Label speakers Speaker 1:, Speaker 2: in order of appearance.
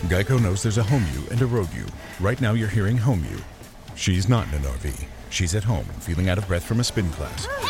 Speaker 1: Geico knows there's a home you and a road you. Right now you're hearing home you. She's not in an RV. She's at home, feeling out of breath from a spin class.